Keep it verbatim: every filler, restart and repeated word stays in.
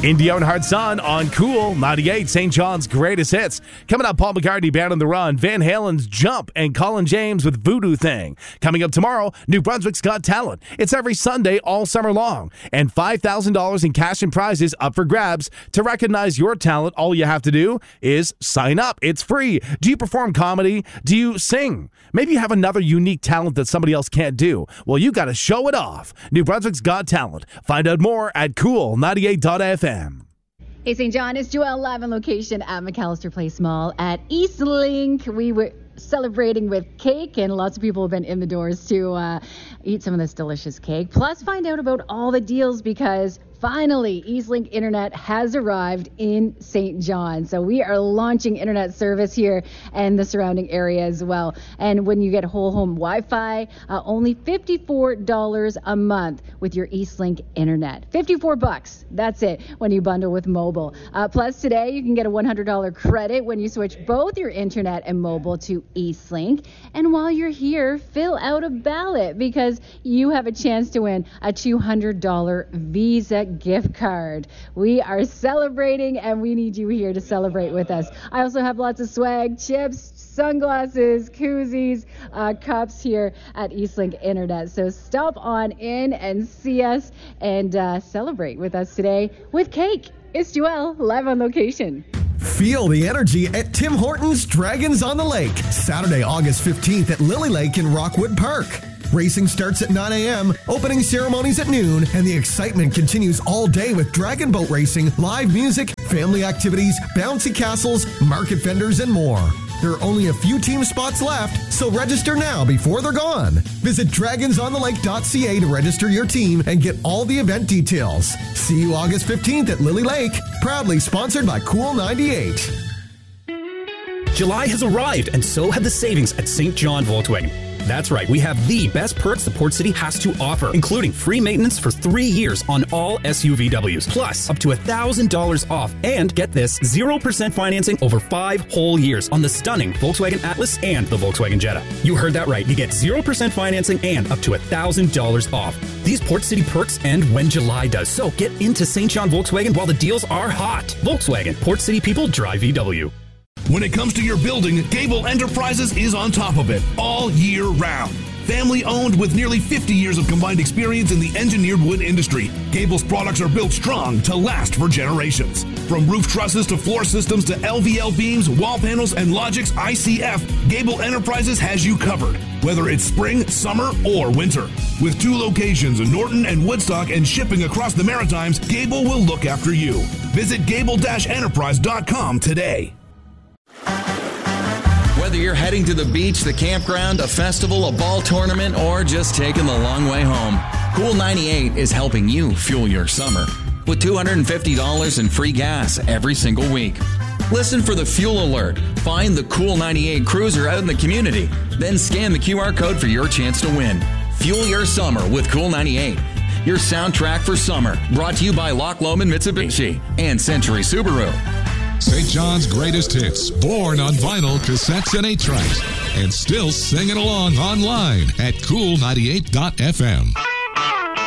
Indy Earnhardt Son on Cool ninety-eight, Saint John's greatest hits. Coming up, Paul McCartney, Band on the Run, Van Halen's Jump, and Colin James with Voodoo Thing. Coming up tomorrow, New Brunswick's Got Talent. It's every Sunday all summer long. And five thousand dollars in cash and prizes up for grabs. To recognize your talent, all you have to do is sign up. It's free. Do you perform comedy? Do you sing? Maybe you have another unique talent that somebody else can't do. Well, you got to show it off. New Brunswick's Got Talent. Find out more at cool ninety-eight dot f m. Hey, Saint John, it's Joelle live on location at McAllister Place Mall at Eastlink. We were celebrating with cake, and lots of people have been in the doors to uh, eat some of this delicious cake. Plus, find out about all the deals because finally, Eastlink Internet has arrived in Saint John. So we are launching internet service here and the surrounding area as well. And when you get whole home Wi-Fi, uh, only fifty-four dollars a month with your Eastlink Internet. fifty-four bucks. That's it when you bundle with mobile. Uh, plus today, you can get a one hundred dollars credit when you switch both your internet and mobile to Eastlink. And while you're here, fill out a ballot because you have a chance to win a two hundred dollars Visa gift card. We are celebrating and we need you here to celebrate with us. I also have lots of swag, chips, sunglasses, koozies, uh, cups here at Eastlink Internet. So stop on in and see us and uh, celebrate with us today with cake. It's Joelle live on location. Feel the energy at Tim Hortons Dragons on the Lake, Saturday, August fifteenth at Lily Lake in Rockwood Park. Racing starts at nine a.m., opening ceremonies at noon, and the excitement continues all day with dragon boat racing, live music, family activities, bouncy castles, market vendors, and more. There are only a few team spots left, so register now before they're gone. Visit dragons on the lake dot c a to register your team and get all the event details. See you August fifteenth at Lily Lake, proudly sponsored by Cool ninety-eight. July has arrived, and so have the savings at Saint John Volkswagen. That's right, we have the best perks the Port City has to offer, including free maintenance for three years on all S U V Ws, plus up to one thousand dollars off, and get this, zero percent financing over five whole years on the stunning Volkswagen Atlas and the Volkswagen Jetta. You heard that right, you get zero percent financing and up to one thousand dollars off. These Port City perks end when July does, so get into Saint John Volkswagen while the deals are hot. Volkswagen, Port City people drive V W. When it comes to your building, Gable Enterprises is on top of it all year round. Family owned with nearly fifty years of combined experience in the engineered wood industry, Gable's products are built strong to last for generations. From roof trusses to floor systems to L V L beams, wall panels, and Logix I C F, Gable Enterprises has you covered, whether it's spring, summer, or winter. With two locations in Norton and Woodstock and shipping across the Maritimes, Gable will look after you. Visit gable dash enterprise dot com today. Whether you're heading to the beach, the campground, a festival, a ball tournament, or just taking the long way home, Cool ninety-eight is helping you fuel your summer with two hundred fifty dollars in free gas every single week. Listen for the fuel alert, find the Cool ninety-eight cruiser out in the community, then scan the Q R code for your chance to win. Fuel your summer with Cool ninety-eight. Your soundtrack for summer, brought to you by Loch Lomond Mitsubishi and Century Subaru. Saint John's greatest hits, born on vinyl, cassettes, and eight tracks, and still singing along online at cool ninety-eight dot f m.